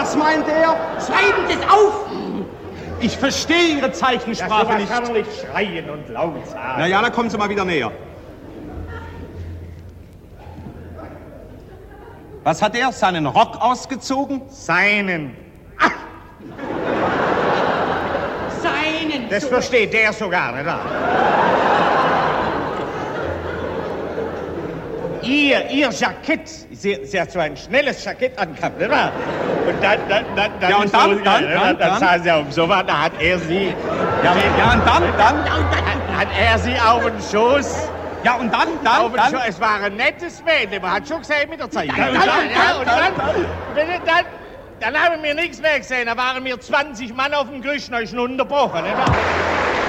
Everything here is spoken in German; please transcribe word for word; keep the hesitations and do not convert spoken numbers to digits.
Was meint er? Schreiben Sie es auf! Ich verstehe Ihre Zeichensprache nicht. kann man nicht schreien und laut sagen. Na ja, dann kommen Sie mal wieder näher. Was hat er? Seinen Rock ausgezogen? Seinen. Seinen. Das versteht der sogar, nicht wahr? Ihr, ihr Jackett, sie, sie hat so ein schnelles Jackett angehabt, nicht wahr? Und dann, dann, dann, dann, Ja, und ist dann, so, dann, ja, dann, dann, dann. saß sie auf dem Sofa, da hat er sie, Ja, ja und dann, dann. hat, hat er sie auf den Schoß. Ja, und dann, Auf dann, den dann. Schoß. Es war ein nettes Mädchen, man hat schon gesehen mit der Zeit. Ja, Ja, und und dann, dann, ja, und dann, dann, dann. dann, dann, dann haben wir nichts mehr gesehen, da waren wir zwanzig Mann auf dem Gerüst, da ist schon unterbrochen, nicht wahr?